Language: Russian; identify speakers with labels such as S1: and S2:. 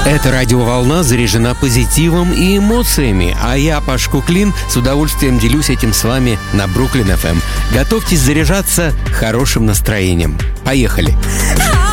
S1: Эта радиоволна заряжена позитивом и эмоциями, а я, Паш Куклин, с удовольствием делюсь этим с вами на Бруклин FM. Готовьтесь заряжаться хорошим настроением. Поехали!